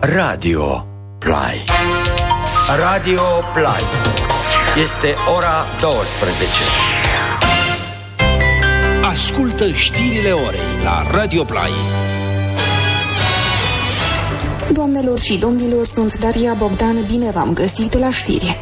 Radio Play. Radio Play. Este ora 12. Ascultă știrile orei la Radio Play. Doamnelor și domnilor, sunt Daria Bogdan, bine v-am găsit la știri.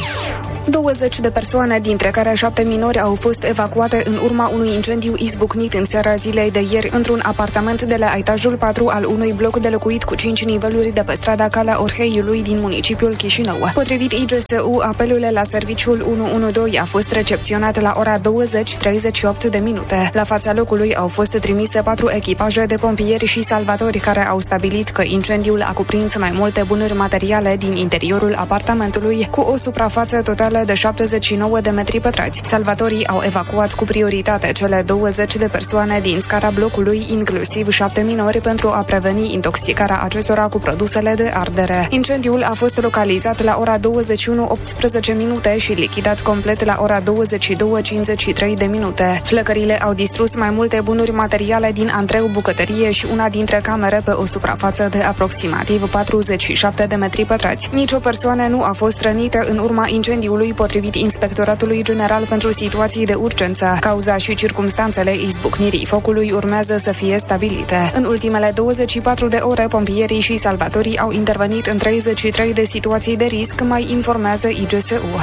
20 de persoane, dintre care 7 minori, au fost evacuate în urma unui incendiu izbucnit în seara zilei de ieri într-un apartament de la etajul 4 al unui bloc de locuit cu 5 niveluri de pe strada Calea Orheiului din municipiul Chișinău. Potrivit IGSU, apelul la serviciul 112 a fost recepționat la ora 20:38 de minute. La fața locului au fost trimise 4 echipaje de pompieri și salvatori care au stabilit că incendiul a cuprins mai multe bunuri materiale din interiorul apartamentului, cu o suprafață totală de 79 de metri pătrați. Salvatorii au evacuat cu prioritate cele 20 de persoane din scara blocului, inclusiv 7 minori, pentru a preveni intoxicarea acestora cu produsele de ardere. Incendiul a fost localizat la ora 21:18 minute și lichidat complet la ora 22:53 de minute. Flăcările au distrus mai multe bunuri materiale din antreu, bucătărie și una dintre camere pe o suprafață de aproximativ 47 de metri pătrați. Nici o persoană nu a fost rănită în urma incendiului, potrivit Inspectoratului General pentru Situații de Urgență. Cauza și circumstanțele izbucnirii focului urmează să fie stabilite. În ultimele 24 de ore, pompierii și salvatorii au intervenit în 33 de situații de risc, mai informează IGSU.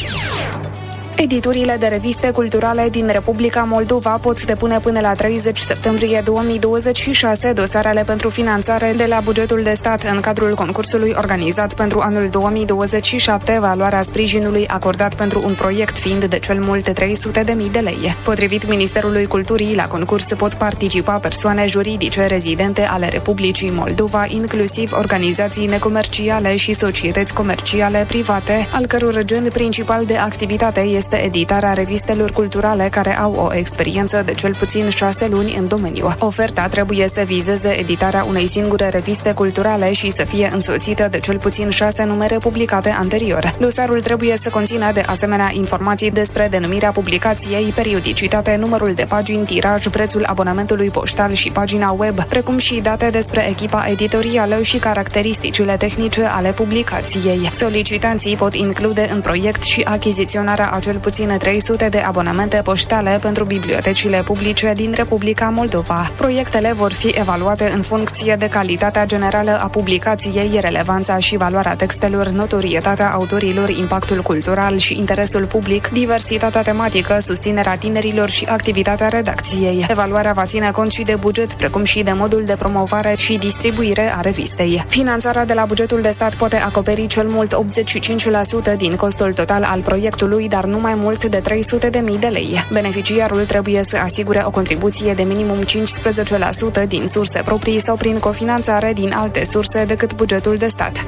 Editurile de reviste culturale din Republica Moldova pot depune până la 30 septembrie 2026 dosarele pentru finanțare de la bugetul de stat în cadrul concursului organizat pentru anul 2027, valoarea sprijinului acordat pentru un proiect fiind de cel mult 300.000 de lei. Potrivit Ministerului Culturii, la concurs pot participa persoane juridice rezidente ale Republicii Moldova, inclusiv organizații necomerciale și societăți comerciale private, al căror gen principal de activitate este editarea revistelor culturale care au o experiență de cel puțin 6 luni în domeniu. Oferta trebuie să vizeze editarea unei singure reviste culturale și să fie însoțită de cel puțin 6 numere publicate anterior. Dosarul trebuie să conțină de asemenea informații despre denumirea publicației, periodicitate, numărul de pagini, tiraj, prețul abonamentului poștal și pagina web, precum și date despre echipa editorială și caracteristicile tehnice ale publicației. Solicitanții pot include în proiect și achiziționarea a cel puțin 300 de abonamente poștale pentru bibliotecile publice din Republica Moldova. Proiectele vor fi evaluate în funcție de calitatea generală a publicației, relevanța și valoarea textelor, notorietatea autorilor, impactul cultural și interesul public, diversitatea tematică, susținerea tinerilor și activitatea redacției. Evaluarea va ține cont și de buget, precum și de modul de promovare și distribuire a revistei. Finanțarea de la bugetul de stat poate acoperi cel mult 85% din costul total al proiectului, dar nu mai mult de 300.000 de lei. Beneficiarul trebuie să asigure o contribuție de minimum 15% din surse proprii sau prin cofinanțare din alte surse decât bugetul de stat.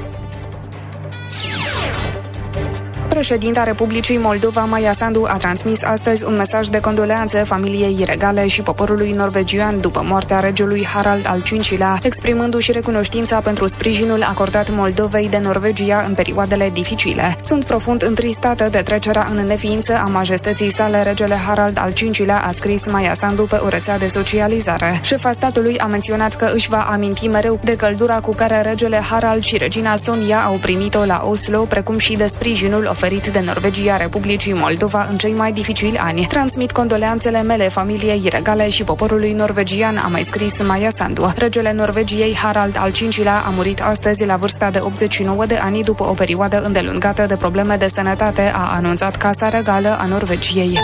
Președinta Republicii Moldova, Maia Sandu, a transmis astăzi un mesaj de condoleanțe familiei regale și poporului norvegian după moartea regelui Harald al V-lea, exprimându-și recunoștința pentru sprijinul acordat Moldovei de Norvegia în perioadele dificile. Sunt profund întristată de trecerea în neființă a majestății sale regele Harald al V-lea, a scris Maia Sandu pe o rețea de socializare. Șefa statului a menționat că își va aminti mereu de căldura cu care regele Harald și regina Sonia au primit-o la Oslo, precum și de sprijinul oferit de Norvegia Republicii Moldova în cei mai dificili ani. Transmit condoleanțele mele familiei regale și poporului norvegian, a mai scris Maia Sandu. Regele Norvegiei Harald al V-lea a murit astăzi la vârsta de 89 de ani după o perioadă îndelungată de probleme de sănătate, a anunțat Casa Regală a Norvegiei.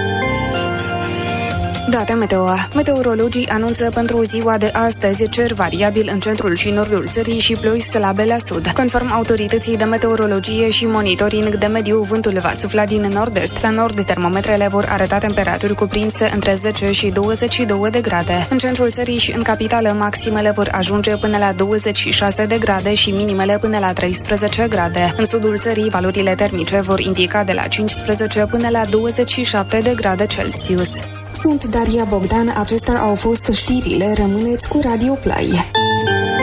Date meteo. Meteorologii anunță pentru ziua de astăzi cer variabil în centrul și nordul țării și ploi slabe la sud. Conform autorității de meteorologie și monitoring de mediu, vântul va sufla din nord-est. La nord, termometrele vor arăta temperaturi cuprinse între 10 și 22 de grade. În centrul țării și în capitală, maximele vor ajunge până la 26 de grade și minimele până la 13 grade. În sudul țării, valorile termice vor indica de la 15 până la 27 de grade Celsius. Sunt Daria Bogdan, acestea au fost știrile, rămâneți cu Radio Play.